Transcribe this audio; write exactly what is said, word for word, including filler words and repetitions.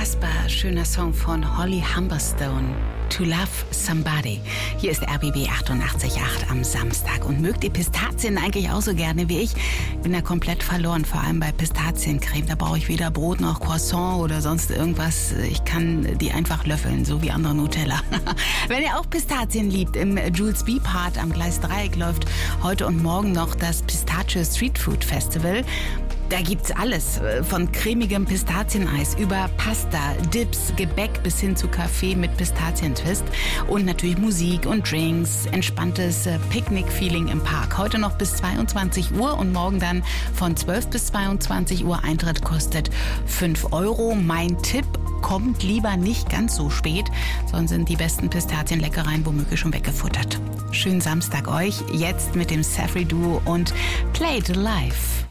Unfassbar schöner Song von Holly Humberstone. To Love Somebody. Hier ist R B B achtundachtzig Komma acht am Samstag. Und mögt ihr Pistazien eigentlich auch so gerne wie ich? Bin da komplett verloren, vor allem bei Pistaziencreme. Da brauche ich weder Brot noch Croissant oder sonst irgendwas. Ich kann die einfach löffeln, so wie andere Nutella. Wenn ihr auch Pistazien liebt, im Jules B. Part am Gleis Dreieck läuft heute und morgen noch das Pistachio Street Food Festival. Da gibt's alles, von cremigem Pistazieneis über Pasta, Dips, Gebäck bis hin zu Kaffee mit Pistazientwist und natürlich Musik und Drinks, entspanntes Picknick-Feeling im Park. Heute noch bis zweiundzwanzig Uhr und morgen dann von zwölf bis zweiundzwanzig Uhr. Eintritt kostet fünf Euro. Mein Tipp: kommt lieber nicht ganz so spät, sonst sind die besten Pistazienleckereien womöglich schon weggefuttert. Schönen Samstag euch, jetzt mit dem Safri Duo und Play It Alive.